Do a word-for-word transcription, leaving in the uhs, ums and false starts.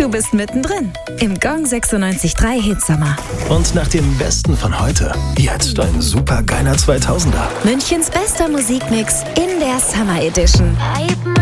Du bist mittendrin im Gong sechsundneunzig Komma drei Hitsommer. Und nach dem Besten von heute, jetzt ein supergeiler zweitausender. Münchens bester Musikmix in der Summer Edition.